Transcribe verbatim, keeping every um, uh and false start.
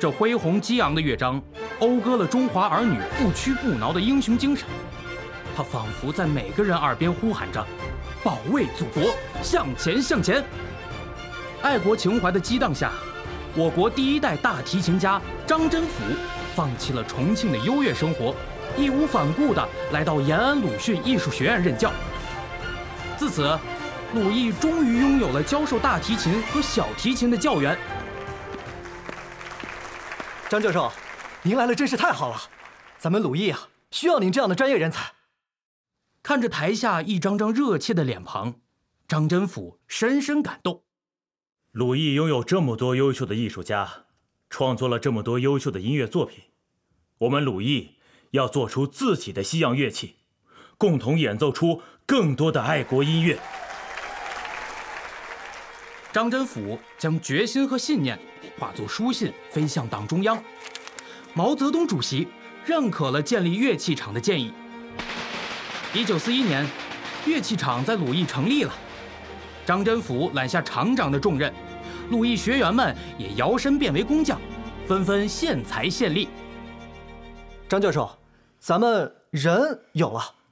这恢宏激昂的乐章，讴歌了中华儿女不屈不挠的英雄精神。它仿佛在每个人耳边呼喊着：“保卫祖国，向前向前！”爱国情怀的激荡下，我国第一代大提琴家张真甫放弃了重庆的优越生活，义无反顾地来到延安鲁迅艺术学院任教。自此，鲁艺终于拥有了教授大提琴和小提琴的教员。 张教授，您来了真是太好了，咱们鲁艺啊，需要您这样的专业人才。 看着台下一张张热切的脸庞，张真甫深深感动。 鲁艺拥有这么多优秀的艺术家，创作了这么多优秀的音乐作品，我们鲁艺要做出自己的西洋乐器，共同演奏出更多的爱国音乐。 张真甫将决心和信念化作书信飞向党中央，毛泽东主席认可了建立乐器厂的建议。一九四一年，乐器厂在鲁艺成立了，张真甫揽下厂长的重任，鲁艺学员们也摇身变为工匠，纷纷献才献力。 张教授，咱们人有了，